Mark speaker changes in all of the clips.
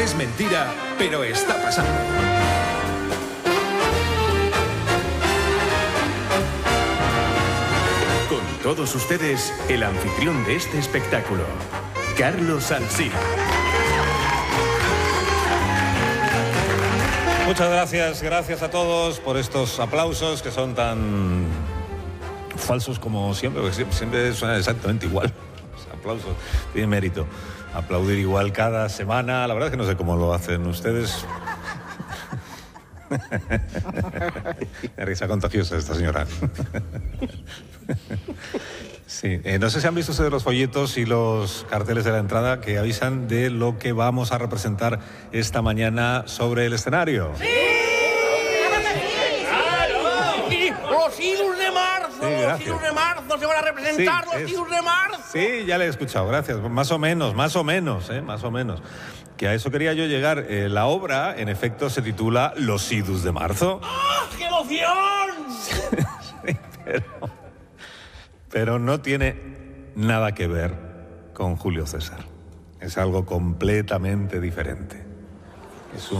Speaker 1: Es mentira, pero está pasando. Con todos ustedes, el anfitrión de este espectáculo, Carlos Alsina.
Speaker 2: Muchas gracias a todos por estos aplausos que son tan falsos como siempre, porque siempre suena exactamente igual. Los aplausos tienen mérito. Aplaudir igual cada semana, la verdad es que no sé cómo lo hacen ustedes. Qué risa contagiosa esta señora. Sí, no sé si han visto ustedes los folletos y los carteles de la entrada que avisan de lo que vamos a representar esta mañana sobre el escenario.
Speaker 3: ¡Sí! ¡Los idus de marzo!
Speaker 2: Sí,
Speaker 3: ¡Los idus de marzo! ¡Se van a representar los idus de marzo!
Speaker 2: Sí, ya le he escuchado, gracias. Más o menos. Que a eso quería yo llegar. La obra, en efecto, se titula Los idus de marzo.
Speaker 3: ¡Ah, qué emoción!
Speaker 2: Sí, pero no tiene nada que ver con Julio César. Es algo completamente diferente. Es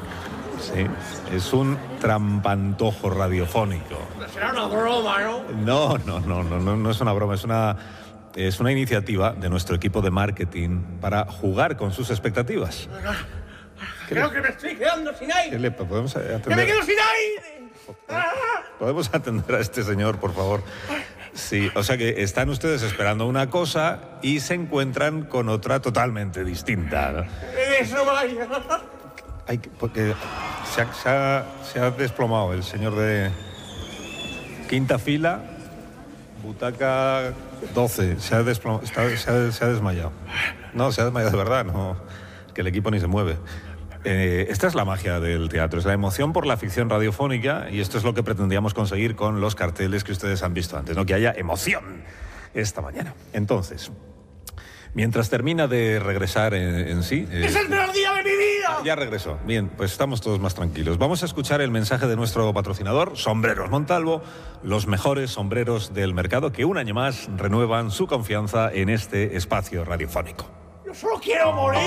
Speaker 2: un trampantojo radiofónico.
Speaker 3: Será una broma, ¿no?
Speaker 2: No es una broma, es una iniciativa de nuestro equipo de marketing para jugar con sus expectativas.
Speaker 3: Creo que me estoy quedando sin aire.
Speaker 2: ¿Podemos atender?
Speaker 3: ¡Que me quedo sin aire!
Speaker 2: ¿Podemos atender a este señor, por favor? Sí, o sea que están ustedes esperando una cosa y se encuentran con otra totalmente distinta, ¿no?
Speaker 3: ¡Eso vaya!
Speaker 2: Porque se ha desplomado el señor de quinta fila, butaca 12, se ha desmayado. No, se ha desmayado de verdad, no, que el equipo ni se mueve. Esta es la magia del teatro, es la emoción por la ficción radiofónica, y esto es lo que pretendíamos conseguir con los carteles que ustedes han visto antes, ¿no? Que haya emoción esta mañana. Entonces, mientras termina de regresar en sí...
Speaker 3: ¡Es el peor día de mi vida!
Speaker 2: Ya regresó. Bien, pues estamos todos más tranquilos. Vamos a escuchar el mensaje de nuestro patrocinador, Sombreros Montalvo, los mejores sombreros del mercado que un año más renuevan su confianza en este espacio radiofónico.
Speaker 3: ¡Yo solo quiero morir!